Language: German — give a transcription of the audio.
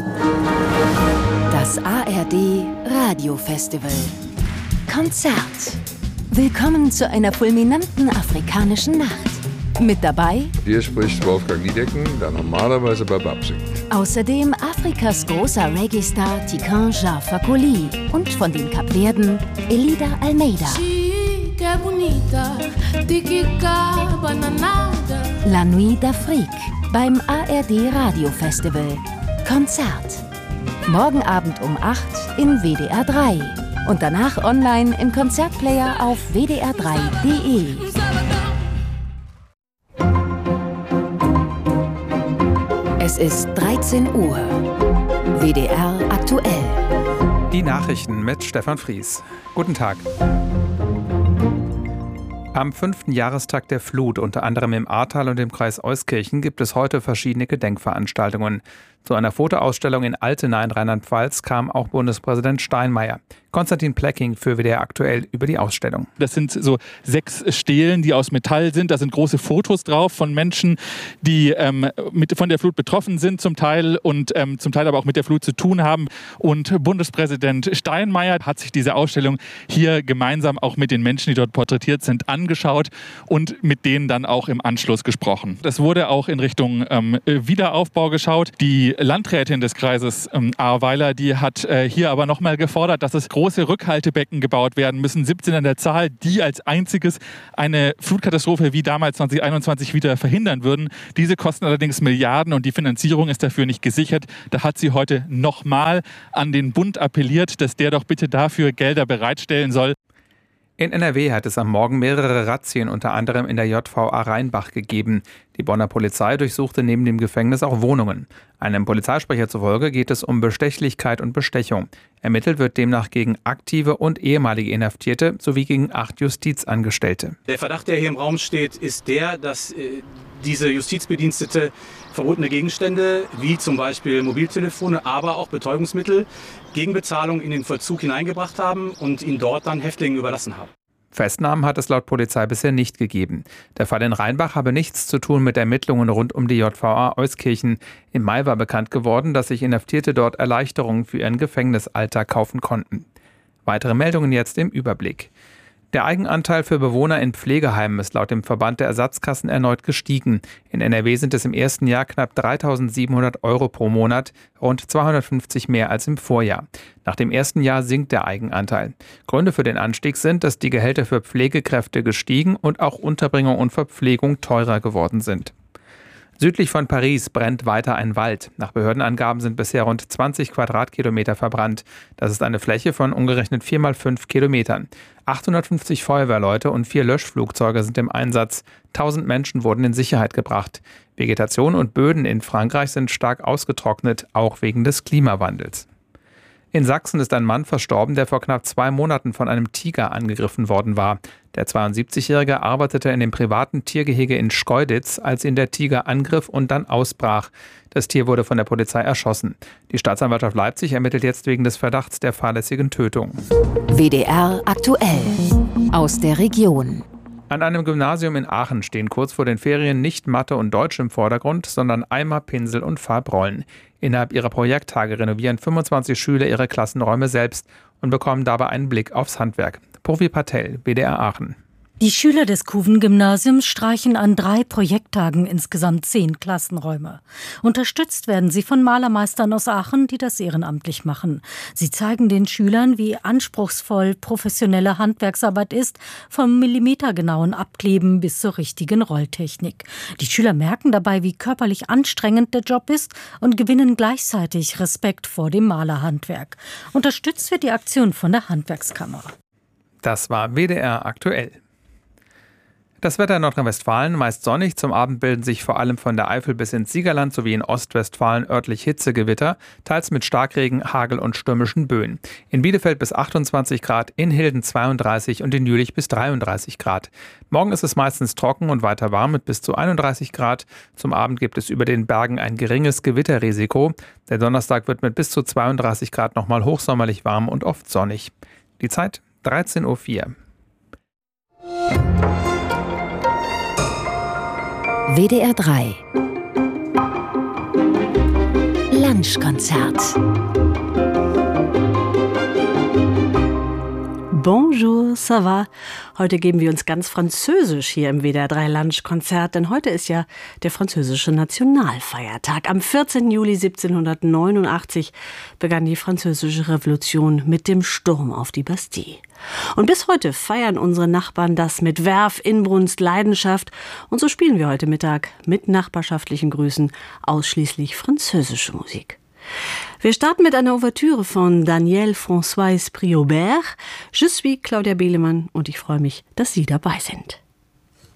Das ARD Radiofestival. Konzert. Willkommen zu einer fulminanten afrikanischen Nacht. Mit dabei Hier spricht Wolfgang Niedecken, der normalerweise bei BAP singt. Außerdem Afrikas großer Reggae-Star Tiken Jah Fakoly und von den Kapverden Elida Almeida. La Nuit d'Afrique beim ARD Radiofestival. Konzert. Morgen Abend um 8 in WDR 3 und danach online im Konzertplayer auf wdr3.de. Es ist 13 Uhr. WDR aktuell. Die Nachrichten mit Stefan Fries. Guten Tag. Am 5. Jahrestag der Flut, unter anderem im Ahrtal und im Kreis Euskirchen, gibt es heute verschiedene Gedenkveranstaltungen. Zu einer Fotoausstellung in Altena in Rheinland-Pfalz kam auch Bundespräsident Steinmeier. Konstantin Plecking für WDR aktuell über die Ausstellung. Das sind so 6 Stelen, die aus Metall sind. Da sind große Fotos drauf von Menschen, die von der Flut betroffen sind zum Teil und zum Teil aber auch mit der Flut zu tun haben. Und Bundespräsident Steinmeier hat sich diese Ausstellung hier gemeinsam auch mit den Menschen, die dort porträtiert sind, angeschaut und mit denen dann auch im Anschluss gesprochen. Das wurde auch in Richtung Wiederaufbau geschaut. Die Landrätin des Kreises Ahrweiler, die hat hier aber nochmal gefordert, dass es große Rückhaltebecken gebaut werden müssen, 17 an der Zahl, die als einziges eine Flutkatastrophe wie damals 2021 wieder verhindern würden. Diese kosten allerdings Milliarden und die Finanzierung ist dafür nicht gesichert. Da hat sie heute nochmal an den Bund appelliert, dass der doch bitte dafür Gelder bereitstellen soll. In NRW hat es am Morgen mehrere Razzien, unter anderem in der JVA Rheinbach, gegeben. Die Bonner Polizei durchsuchte neben dem Gefängnis auch Wohnungen. Einem Polizeisprecher zufolge geht es um Bestechlichkeit und Bestechung. Ermittelt wird demnach gegen aktive und ehemalige Inhaftierte sowie gegen 8 Justizangestellte. Der Verdacht, der hier im Raum steht, ist der, dass diese Justizbedienstete verbotene Gegenstände, wie zum Beispiel Mobiltelefone, aber auch Betäubungsmittel, gegen Bezahlung in den Vollzug hineingebracht haben und ihn dort dann Häftlingen überlassen haben. Festnahmen hat es laut Polizei bisher nicht gegeben. Der Fall in Rheinbach habe nichts zu tun mit Ermittlungen rund um die JVA Euskirchen. Im Mai war bekannt geworden, dass sich Inhaftierte dort Erleichterungen für ihren Gefängnisalltag kaufen konnten. Weitere Meldungen jetzt im Überblick. Der Eigenanteil für Bewohner in Pflegeheimen ist laut dem Verband der Ersatzkassen erneut gestiegen. In NRW sind es im ersten Jahr knapp 3.700 € pro Monat, rund 250 mehr als im Vorjahr. Nach dem ersten Jahr sinkt der Eigenanteil. Gründe für den Anstieg sind, dass die Gehälter für Pflegekräfte gestiegen und auch Unterbringung und Verpflegung teurer geworden sind. Südlich von Paris brennt weiter ein Wald. Nach Behördenangaben sind bisher rund 20 Quadratkilometer verbrannt. Das ist eine Fläche von umgerechnet 4 mal 5 Kilometern. 850 Feuerwehrleute und 4 Löschflugzeuge sind im Einsatz. 1000 Menschen wurden in Sicherheit gebracht. Vegetation und Böden in Frankreich sind stark ausgetrocknet, auch wegen des Klimawandels. In Sachsen ist ein Mann verstorben, der vor knapp 2 Monaten von einem Tiger angegriffen worden war. Der 72-Jährige arbeitete in dem privaten Tiergehege in Schkeuditz, als ihn der Tiger angriff und dann ausbrach. Das Tier wurde von der Polizei erschossen. Die Staatsanwaltschaft Leipzig ermittelt jetzt wegen des Verdachts der fahrlässigen Tötung. WDR aktuell. Aus der Region. An einem Gymnasium in Aachen stehen kurz vor den Ferien nicht Mathe und Deutsch im Vordergrund, sondern Eimer, Pinsel und Farbrollen. Innerhalb ihrer Projekttage renovieren 25 Schüler ihre Klassenräume selbst und bekommen dabei einen Blick aufs Handwerk. Purvi Patel, WDR Aachen. Die Schüler des Kuven-Gymnasiums streichen an 3 Projekttagen insgesamt 10 Klassenräume. Unterstützt werden sie von Malermeistern aus Aachen, die das ehrenamtlich machen. Sie zeigen den Schülern, wie anspruchsvoll professionelle Handwerksarbeit ist, vom millimetergenauen Abkleben bis zur richtigen Rolltechnik. Die Schüler merken dabei, wie körperlich anstrengend der Job ist und gewinnen gleichzeitig Respekt vor dem Malerhandwerk. Unterstützt wird die Aktion von der Handwerkskammer. Das war WDR aktuell. Das Wetter in Nordrhein-Westfalen meist sonnig. Zum Abend bilden sich vor allem von der Eifel bis ins Siegerland sowie in Ostwestfalen örtlich Hitzegewitter, teils mit Starkregen, Hagel und stürmischen Böen. In Bielefeld bis 28 Grad, in Hilden 32 und in Jülich bis 33 Grad. Morgen ist es meistens trocken und weiter warm mit bis zu 31 Grad. Zum Abend gibt es über den Bergen ein geringes Gewitterrisiko. Der Donnerstag wird mit bis zu 32 Grad nochmal hochsommerlich warm und oft sonnig. Die Zeit 13:04 Uhr. WDR 3 Land Lunchkonzert. Bonjour, ça va? Heute geben wir uns ganz französisch hier im WDR 3 Lunchkonzert, denn heute ist ja der französische Nationalfeiertag. Am 14. Juli 1789 begann die französische Revolution mit dem Sturm auf die Bastille. Und bis heute feiern unsere Nachbarn das mit Verve, Inbrunst, Leidenschaft. Und so spielen wir heute Mittag mit nachbarschaftlichen Grüßen ausschließlich französische Musik. Wir starten mit einer Ouvertüre von Daniel François Priaubert. Je suis Claudia Behlemann und ich freue mich, dass Sie dabei sind.